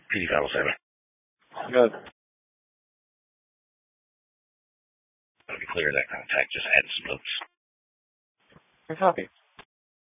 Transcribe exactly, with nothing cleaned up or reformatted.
P D Federal Seven. Good. Let me clear that contact. Just add some notes. Good copy.